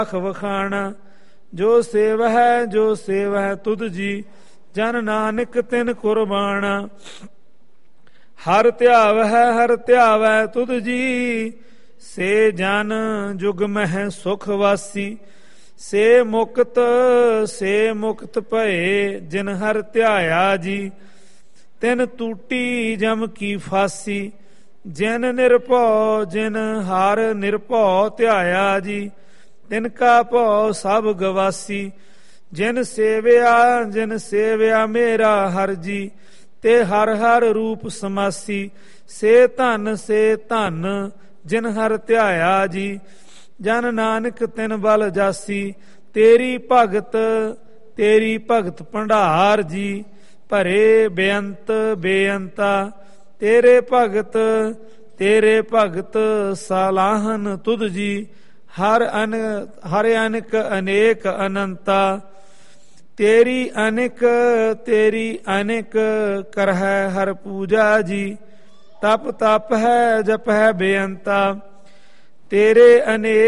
ਵਖਾਣਾ। ਜੋ ਸੇਵਹਿ ਜੋ ਸੇਵਹਿ ਤੁਧ ਜੀ, ਜਨ ਨਾਨਕ ਤਿਨ ਕੁਰਬਾਣਾ। ਹਰ ਧਿਆਵਹਿ ਤੁਧ ਜੀ, ਸੇ ਜਨ ਜੁਗ ਮਹਿ ਸੁਖ ਵਾਸੀ। ਸੇ ਮੁਕਤ ਭਏ, ਜਿਨ ਹਰ ਧਿਆਇਆ ਜੀ। ਤਿਨ ਟੂਟੀ ਜਮ ਕੀ ਫਾਸੀ, ਜਿਨ ਜਿਨ ਹਰ ਨਿਰਭਉ ਧਿਆਇਆ ਜੀ। ਤਿਨ ਕਾ ਭਉ ਸਭ ਗਵਾਸੀ, ਜਿਨ ਸੇਵਿਆ ਮੇਰਾ ਹਰ ਜੀ। ਤੇ ਹਰ ਹਰ ਰੂਪ ਸਮਾਸੀ, ਸੇ ਧਨ ਜਿਨ ਹਰ ਧਿਆਇਆ ਜੀ। ਜਨ ਨਾਨਕ ਤਿਨ ਬਲ ਜਾਸੀ, ਤੇਰੀ ਭਗਤ ਭੰਡਾਰ ਜੀ। ਭਰੇ ਬੇਅੰਤਾ, ਤੇਰੇ ਭਗਤ ਸਾਲਾਹਨ ਤੁਧ ਜੀ। ਹਰ ਅਨਕ ਅਨੇਕ ਅਨੰਤਾ, ਤੇਰੀ ਅਨੇਕ ਕਰਹਿ ਹਰ ਪੂਜਾ ਜੀ। ਤਪ ਹੈ ਜਪ ਹੈ ਬੇਅੰਤਾ, ਤੇਰੇ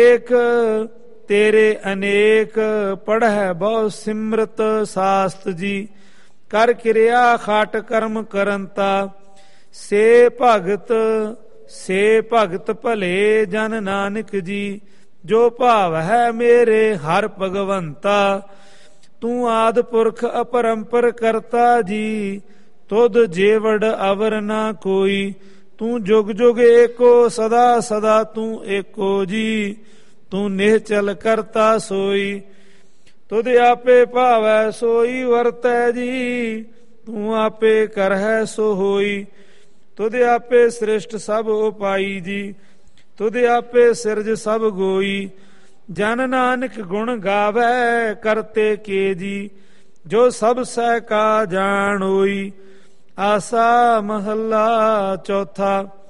ਅਨੇਕ ਪੜ੍ਹੈ ਬਹੁ ਸਿਮਰਤ ਸਾਸਤ ਜੀ। ਕਰ ਕਿਰਿਆ ਖਾਟ ਕਰਮ ਕਰੰਤਾ, ਸੇ ਭਗਤ ਭਲੇ ਜਨ ਨਾਨਕ ਜੀ। ਜੋ ਭਾਵ ਹੈ ਮੇਰੇ ਹਰ ਭਗਵੰਤਾ, ਤੂੰ ਆਦਿ ਪੁਰਖ ਅਪਰੰਪਰ ਕਰਤਾ ਜੀ। ਤੁਧ ਜੇਵੜ ਅਵਰ ਨਾ ਕੋਈ, ਤੂੰ ਜੁਗ ਜੁਗ ਏਕੋ ਸਦਾ ਸਦਾ ਤੂੰ ਏਕੋ ਜੀ। ਤੂੰ ਨਿਹਚਲ ਕਰਤਾ ਸੋਈ, ਤੁਧ ਆਪੇ ਭਾਵੈ ਸੋਈ ਵਰਤੈ ਜੀ। ਤੂੰ ਆਪੇ ਕਰਹਿ ਸੋ ਹੋਈ, ਤੁਧ ਆਪੇ ਸ੍ਰਿਸ਼ਟ ਸਭ ਉਪਾਈ ਜੀ। ਤੁਧ ਆਪੇ ਸਿਰਜ ਸਭ ਗੋਈ, ਜਨ ਨਾਨਕ ਗੁਣ ਗਾਵੈ ਕਰਤੇ ਕੇ ਜੀ। ਜੋ ਸਭ ਸਹਿ ਕਾ ਜਾਣ ਹੋਈ। ਆਸਾ ਮਹੱਲਾ ਚੌਥਾ।